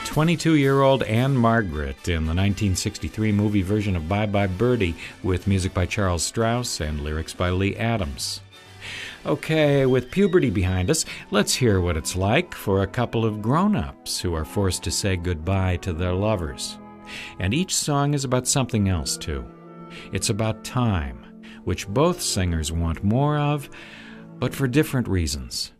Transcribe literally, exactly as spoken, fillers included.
twenty-two-year-old Anne Margaret in the nineteen sixty-three movie version of Bye Bye Birdie with music by Charles Strauss and lyrics by Lee Adams. Okay, with puberty behind us, let's hear what it's like for a couple of grown-ups who are forced to say goodbye to their lovers. And each song is about something else, too. It's about time, which both singers want more of, but for different reasons.